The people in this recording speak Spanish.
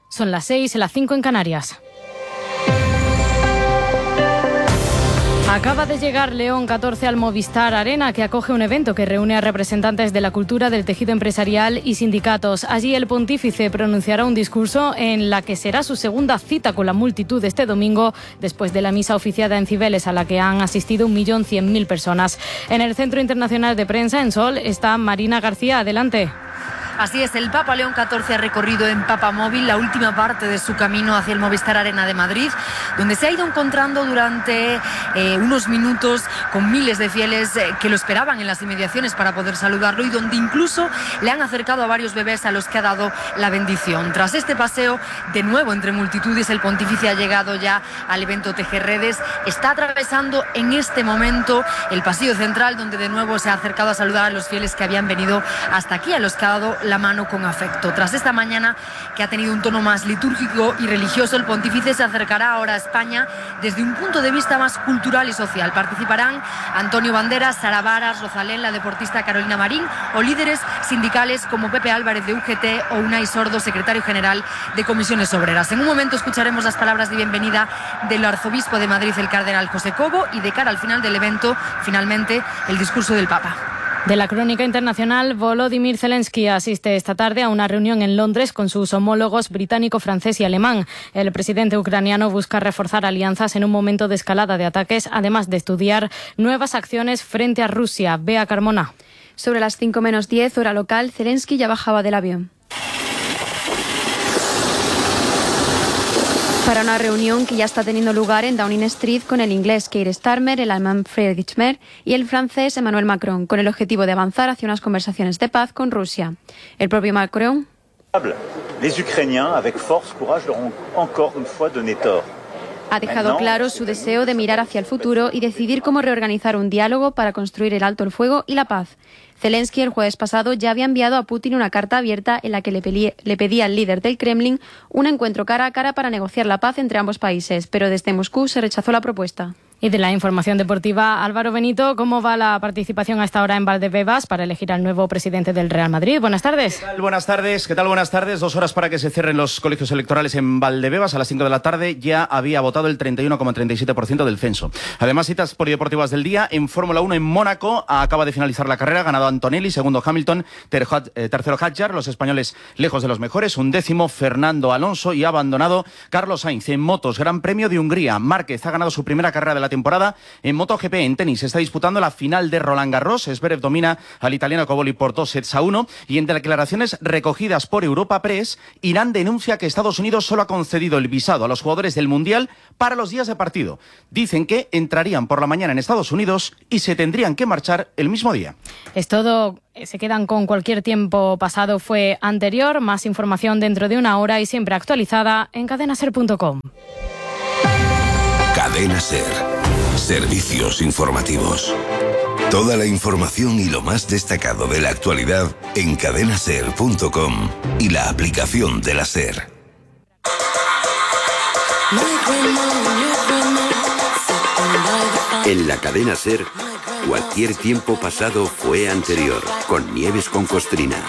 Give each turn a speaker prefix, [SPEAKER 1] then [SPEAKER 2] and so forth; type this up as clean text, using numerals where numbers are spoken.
[SPEAKER 1] Son las 6, las 5 en Canarias. Acaba de llegar León 14 al Movistar Arena, que acoge un evento que reúne a representantes de la cultura, del tejido empresarial y sindicatos. Allí el pontífice pronunciará un discurso en la que será su segunda cita con la multitud este domingo, después de la misa oficiada en Cibeles, a la que han asistido 1.100.000 personas. En el Centro Internacional de Prensa, en Sol, está Marina García. Adelante.
[SPEAKER 2] Así es, el Papa León XIV ha recorrido en Papamóvil la última parte de su camino hacia el Movistar Arena de Madrid, donde se ha ido encontrando durante unos minutos con miles de fieles que lo esperaban en las inmediaciones para poder saludarlo, y donde incluso le han acercado a varios bebés a los que ha dado la bendición. Tras este paseo, de nuevo entre multitudes, el pontífice ha llegado ya al evento Tejerredes. Está atravesando en este momento el pasillo central, donde de nuevo se ha acercado a saludar a los fieles que habían venido hasta aquí, a los que ha dado la mano con afecto. Tras esta mañana, que ha tenido un tono más litúrgico y religioso, el pontífice se acercará ahora a España desde un punto de vista más cultural y social. Participarán Antonio Banderas, Sara Varas, Rosalén, la deportista Carolina Marín, o líderes sindicales como Pepe Álvarez de UGT o Unai Sordo, secretario general de Comisiones Obreras. En un momento escucharemos las palabras de bienvenida del arzobispo de Madrid, el cardenal José Cobo, y de cara al final del evento, finalmente, el discurso del Papa.
[SPEAKER 1] De la crónica internacional, Volodymyr Zelensky asiste esta tarde a una reunión en Londres con sus homólogos británico, francés y alemán. El presidente ucraniano busca reforzar alianzas en un momento de escalada de ataques, además de estudiar nuevas acciones frente a Rusia. Bea Carmona.
[SPEAKER 3] Sobre las 5 menos 10, hora local, Zelensky ya bajaba del avión para una reunión que ya está teniendo lugar en Downing Street con el inglés Keir Starmer, el alemán Friedrich Merz y el francés Emmanuel Macron, con el objetivo de avanzar hacia unas conversaciones de paz con Rusia. El propio Macron.
[SPEAKER 4] Les Ukrainiens, avec force, courage, leur ont encore une fois donné tort.
[SPEAKER 3] Ha dejado claro su deseo de mirar hacia el futuro y decidir cómo reorganizar un diálogo para construir el alto el fuego y la paz. Zelensky el jueves pasado ya había enviado a Putin una carta abierta en la que le pedía al líder del Kremlin un encuentro cara a cara para negociar la paz entre ambos países, pero desde Moscú se rechazó la propuesta.
[SPEAKER 1] Y de la información deportiva, Álvaro Benito, ¿cómo va la participación a esta hora en Valdebebas para elegir al nuevo presidente del Real Madrid? Buenas tardes.
[SPEAKER 5] ¿Qué tal? Buenas tardes. ¿Qué tal? Buenas tardes. 2 horas para que se cierren los colegios electorales en Valdebebas. A las 5 de la tarde ya había votado el 31,37% del censo. Además, citas polideportivas del día. En Fórmula 1 en Mónaco acaba de finalizar la carrera. Ganado Antonelli, segundo Hamilton, tercero Hadjar. Los españoles lejos de los mejores. 11º Fernando Alonso y ha abandonado Carlos Sainz. En motos, Gran Premio de Hungría. Márquez ha ganado su primera carrera de la temporada. En MotoGP, en tenis, se está disputando la final de Roland Garros. Zverev domina al italiano Cobolli por 2-1. Y en declaraciones recogidas por Europa Press, Irán denuncia que Estados Unidos solo ha concedido el visado a los jugadores del Mundial para los días de partido. Dicen que entrarían por la mañana en Estados Unidos y se tendrían que marchar el mismo día.
[SPEAKER 1] Es todo. Se quedan con cualquier tiempo pasado fue anterior. Más información dentro de una hora y siempre actualizada en cadenaser.com.
[SPEAKER 6] Cadena Ser. Servicios informativos. Toda la información y lo más destacado de la actualidad en cadenaser.com y la aplicación de la Ser. En la cadena Ser, cualquier tiempo pasado fue anterior, con Nieves con Costrina.